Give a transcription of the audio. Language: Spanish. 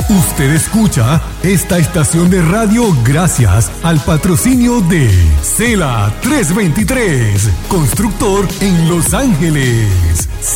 Usted escucha esta estación de radio gracias al patrocinio de Cela 323, constructor en Los Ángeles.